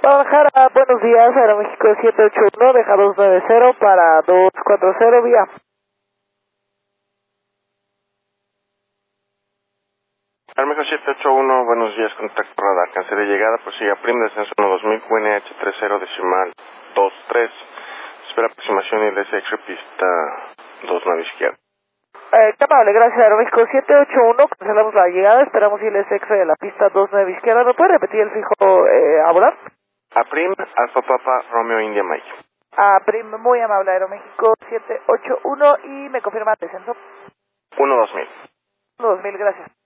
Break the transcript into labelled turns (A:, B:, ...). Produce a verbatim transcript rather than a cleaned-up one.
A: Guadalajara, buenos días, Aeroméxico siete ocho uno, deja dos nueve cero para dos cuatro cero, vía.
B: Aeroméxico siete ocho uno, buenos días, contacto radar, cancel de llegada, prosigue a Prim, descenso uno dos mil, Q N H treinta decimal dos tres, espera aproximación y L S X pista dos nueve izquierda.
A: Eh, qué amable, gracias, Aeroméxico siete ocho uno, cancelamos la llegada, esperamos I L S X de la pista dos nueve izquierda, ¿me puede repetir el fijo eh, a volar?
B: A Prim, Alfa Papa, Romeo India Mike.
A: Ah, Prim, muy amable, Aeroméxico siete ocho uno y me confirma el descenso.
B: uno dos mil.
A: dos mil, gracias.